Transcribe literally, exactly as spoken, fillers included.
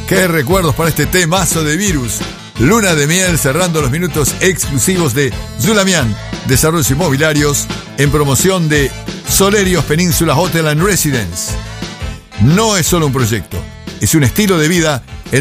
Qué recuerdos para este temazo de Virus. Luna de miel cerrando los minutos exclusivos de Zulamian, Desarrollos Inmobiliarios, en promoción de Solerios Península Hotel and Residence. No es solo un proyecto, es un estilo de vida